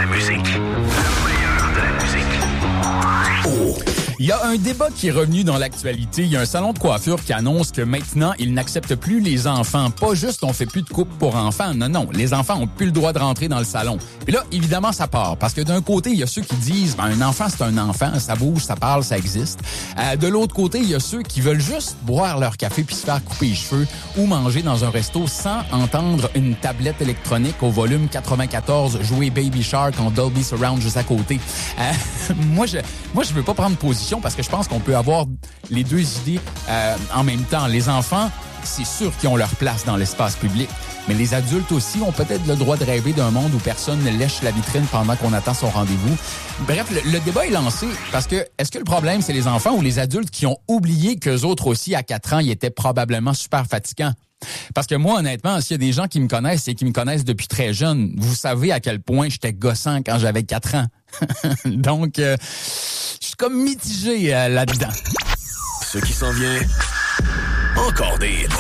musique. Le meilleur de la musique. Oh. Il y a un débat qui est revenu dans l'actualité. Il y a un salon de coiffure qui annonce que maintenant, il n'accepte plus les enfants. Pas juste on fait plus de coupe pour enfants. Non. Les enfants ont plus le droit de rentrer dans le salon. Et là, évidemment, ça part. Parce que d'un côté, il y a ceux qui disent, un enfant, c'est un enfant. Ça bouge, ça parle, ça existe. De l'autre côté, il y a ceux qui veulent juste boire leur café puis se faire couper les cheveux ou manger dans un resto sans entendre une tablette électronique au volume 94 jouer Baby Shark en Dolby Surround juste à côté. Moi, je veux pas prendre position parce que je pense qu'on peut avoir les deux idées en même temps. Les enfants, c'est sûr qu'ils ont leur place dans l'espace public, mais les adultes aussi ont peut-être le droit de rêver d'un monde où personne ne lèche la vitrine pendant qu'on attend son rendez-vous. Bref, le débat est lancé parce que est-ce que le problème, c'est les enfants ou les adultes qui ont oublié qu'eux autres aussi, à 4 ans, ils étaient probablement super fatigants? Parce que moi, honnêtement, s'il y a des gens qui me connaissent et qui me connaissent depuis très jeune, vous savez à quel point j'étais gossant quand j'avais 4 ans. Donc, je suis comme mitigé là-dedans. Ce qui s'en vient, encore des